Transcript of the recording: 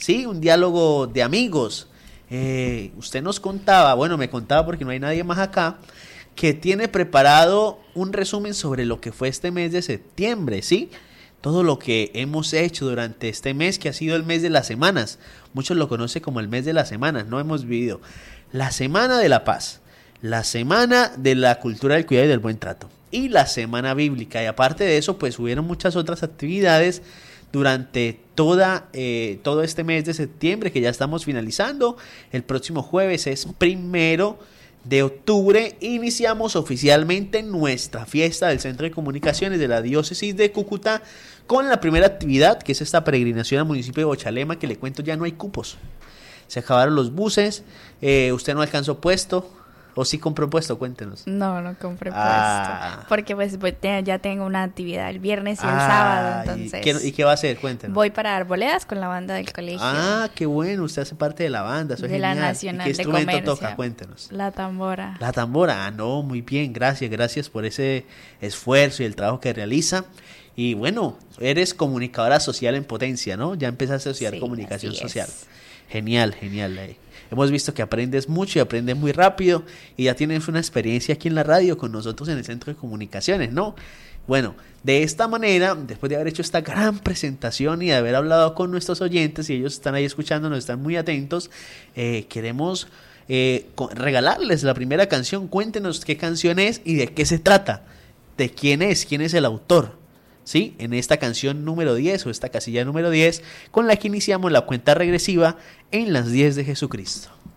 ¿sí? Un diálogo de amigos. Usted nos contaba, bueno, me contaba porque no hay nadie más acá, que tiene preparado un resumen sobre lo que fue este mes de septiembre, ¿sí? Todo lo que hemos hecho durante este mes, que ha sido el mes de las semanas. Muchos lo conocen como el mes de las semanas, no hemos vivido la semana de la paz, la semana de la cultura del cuidado y del buen trato, y la semana bíblica. Y aparte de eso, pues hubieron muchas otras actividades durante todo este mes de septiembre, que ya estamos finalizando. El próximo jueves es 1 de octubre, iniciamos oficialmente nuestra fiesta del Centro de Comunicaciones de la Diócesis de Cúcuta con la primera actividad, que es esta peregrinación al municipio de Bochalema, que le cuento ya no hay cupos. Se acabaron los buses, usted no alcanzó puesto, o sí compró puesto, cuéntenos. No compré puesto, porque pues ya tengo una actividad el viernes y el sábado, entonces. ¿Y qué va a hacer? Cuéntenos. Voy para Arboledas con la banda del colegio. Qué bueno, usted hace parte de la banda, eso es genial. De la Nacional de Comercio. ¿Qué instrumento Comercio toca? Cuéntenos. La tambora. La tambora, no, muy bien, gracias por ese esfuerzo y el trabajo que realiza. Y bueno, eres comunicadora social en potencia, ¿no? Ya empezaste a estudiar comunicación social. Genial. Hemos visto que aprendes mucho y aprendes muy rápido y ya tienes una experiencia aquí en la radio con nosotros en el Centro de Comunicaciones, ¿no? Bueno, de esta manera, después de haber hecho esta gran presentación y de haber hablado con nuestros oyentes, y ellos están ahí escuchándonos, están muy atentos, queremos regalarles la primera canción. Cuéntenos qué canción es y de qué se trata, de quién es el autor, ¿sí? En esta canción número 10 o esta casilla número 10 con la que iniciamos la cuenta regresiva en las 10 de Jesucristo.